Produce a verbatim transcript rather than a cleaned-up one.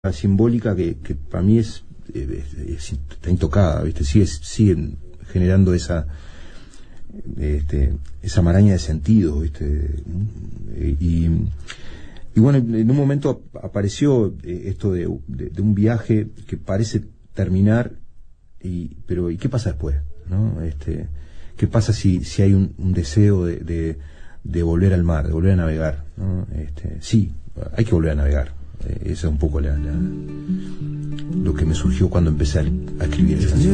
simbólica que, que para mí es, es, es está intocada, ¿viste? Sigue, siguen generando esa este, esa maraña de sentidos, ¿viste? Y, y bueno, en un momento apareció esto de, de, de un viaje que parece terminar, y pero ¿y qué pasa después? ¿No? Este, ¿qué pasa si, si hay un, un deseo de, de, de volver al mar, de volver a navegar, ¿no? Este, sí, hay que volver a navegar. Eh, esa es un poco la, la, lo que me surgió cuando empecé a, a escribir esa canción.